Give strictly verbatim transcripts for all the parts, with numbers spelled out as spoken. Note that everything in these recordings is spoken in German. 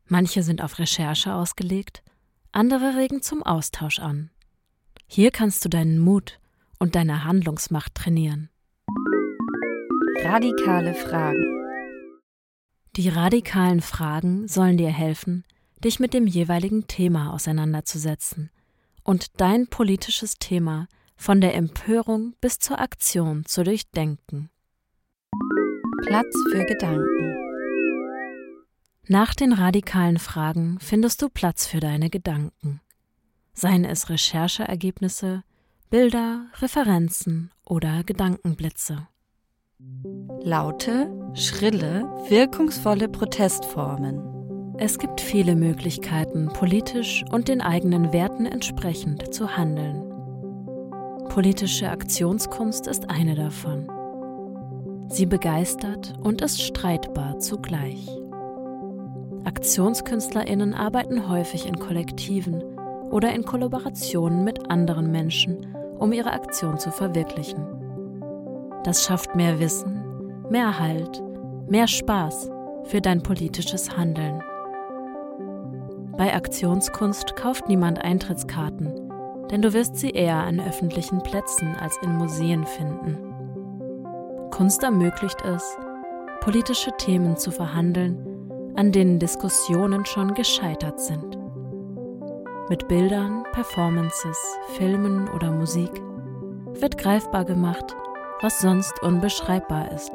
Manche sind auf Recherche ausgelegt, andere regen zum Austausch an. Hier kannst du deinen Mut und deine Handlungsmacht trainieren. Radikale Fragen. Die radikalen Fragen sollen dir helfen, dich mit dem jeweiligen Thema auseinanderzusetzen und dein politisches Thema von der Empörung bis zur Aktion zu durchdenken. Platz für Gedanken. Nach den radikalen Fragen findest du Platz für deine Gedanken. Seien es Rechercheergebnisse, Bilder, Referenzen oder Gedankenblitze. Laute, schrille, wirkungsvolle Protestformen. Es gibt viele Möglichkeiten, politisch und den eigenen Werten entsprechend zu handeln. Politische Aktionskunst ist eine davon. Sie begeistert und ist streitbar zugleich. AktionskünstlerInnen arbeiten häufig in Kollektiven oder in Kollaborationen mit anderen Menschen, um ihre Aktion zu verwirklichen. Das schafft mehr Wissen, mehr Halt, mehr Spaß für dein politisches Handeln. Bei Aktionskunst kauft niemand Eintrittskarten, denn du wirst sie eher an öffentlichen Plätzen als in Museen finden. Kunst ermöglicht es, politische Themen zu verhandeln, an denen Diskussionen schon gescheitert sind. Mit Bildern, Performances, Filmen oder Musik wird greifbar gemacht, was sonst unbeschreibbar ist.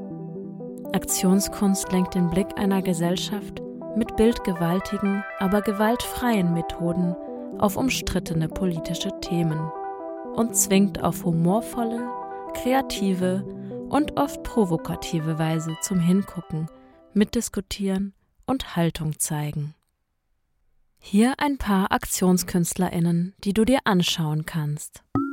Aktionskunst lenkt den Blick einer Gesellschaft mit bildgewaltigen, aber gewaltfreien Methoden auf umstrittene politische Themen und zwingt auf humorvolle, kreative und oft provokative Weise zum Hingucken, Mitdiskutieren und Haltung zeigen. Hier ein paar AktionskünstlerInnen, die du dir anschauen kannst.